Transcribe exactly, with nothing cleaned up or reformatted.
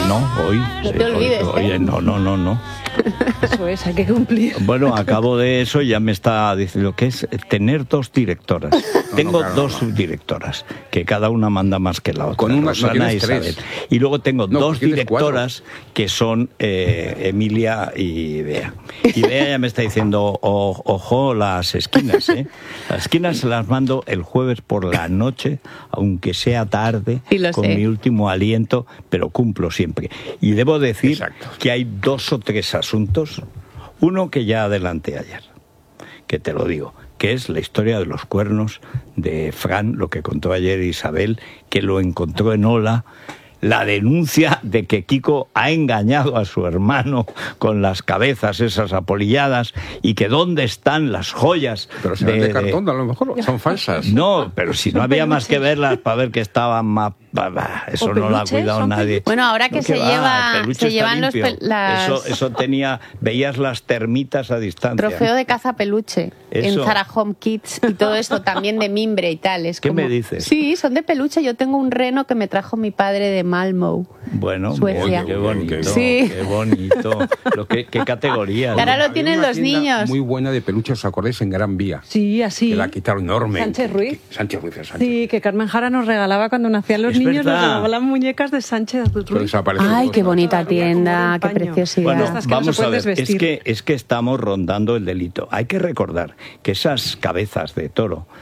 No, hoy. No te olvides, hoy, ¿eh? hoy, no, no, no, no. Eso es, hay que cumplir. Bueno, acabo de eso y ya me está diciendo que es tener dos directoras. No, Tengo no, claro, dos no. subdirectoras, que cada una manda más que la otra. Con una no Rosana tienes e Isabel. tres. Y luego tengo No, dos tienes directoras que son eh, Emilia y Bea. Y Bea ya me está diciendo, o- ojo, las esquinas, ¿eh? Las esquinas se las mando el jueves por la noche, aunque sea tarde, Sí, lo con sé. mi último aliento, pero cumplo siempre. Y debo decir Exacto. que hay dos o tres asuntos. Uno que ya adelanté ayer, que te lo digo, que es la historia de los cuernos de Fran, lo que contó ayer Isabel, que lo encontró en Ola, la denuncia de que Kiko ha engañado a su hermano con las cabezas esas apolilladas y que dónde están las joyas. Pero serán de, de cartón, a lo mejor son falsas. No, pero si no había más que verlas para ver que estaban más... Eso ¿O no lo ha peluches? cuidado ¿Son nadie. Bueno, ahora que No, se va, lleva- el peluche se está llevan los limpio. pel- las- Eso, eso tenía... Veías las termitas a distancia. Trofeo de caza peluche Eso. en Zara Home Kids y todo esto también de mimbre y tal. Es ¿Qué como- me dices? Sí, son de peluche. Yo tengo un reno que me trajo mi padre de Malmö. Bueno, Suecia. qué bonito, Sí. qué bonito. Lo que, qué categoría. Y ahora ¿no? lo tienen Había una los tienda niños. Muy buena de peluches, ¿os acordáis? En Gran Vía. Sí, así. Que la quitaron enorme. Sánchez Ruiz. Que- Sánchez Ruiz, Sánchez. Sí, que Carmen Jara nos regalaba cuando nacían los Es niños, nos verdad. regalaba las muñecas de Sánchez Pero Ruiz. desapareció Ay, todo, qué ¿sabes? bonita Todavía como tienda, un qué paño. preciosidad. Bueno, Estas que no vamos se a pueden ver, es desvestir. que, es que estamos rondando el delito. Hay que recordar que esas cabezas de toro